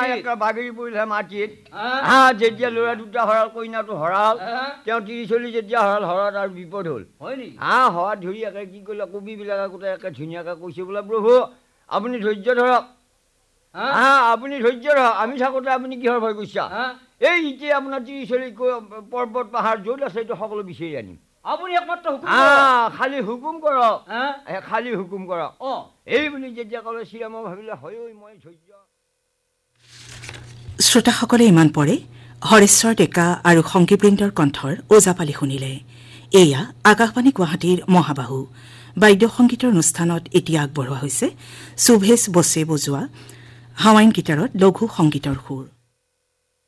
একটা বাগৰি পৰিলে মাটিত যেতিয়া ল'ৰা দুটা হৰাল কইনাটো হৰাল তেওঁ 30-40 যেতিয়া হৰাল আৰু বিপদ হ'ল হোৱা ধৰি একে কি কৰিলে কবিবিলাকে গোটেই একে ধুনীয়াকৈ কৈছে বোলে প্ৰভু আপুনি ধৈৰ্য ধৰক আপুনি ধৈৰ্য ধৰক আমি থাকোঁতে আপুনি কিহৰ ভয় কৰিছা এই এতিয়া আপোনাৰ 30-40 পৰ্বত পাহাৰ য'ত আছে এইটো সকলো বিচাৰি আনিম আপুনি একমাত্ৰ খালি হুকুম কৰক খালি হুকুম কৰক এই বুলি যেতিয়া ক'লে শ্ৰীৰামে ভাবিলে হয় মই ধৈৰ্য। শ্ৰোতাসকলে ইমান পৰে হৰেশ্বৰ ডেকা আৰু সংগীবৃন্দৰ কণ্ঠৰ ওজাপালি শুনিলে। এয়া আকাশবাণী গুৱাহাটীৰ মহাবাহু বাদ্য সংগীতৰ অনুষ্ঠানত এতিয়া আগবঢ়োৱা হৈছে সুভেশ বছে বজোৱা হাৱাইন গীটাৰত লঘু সংগীতৰ সুৰ।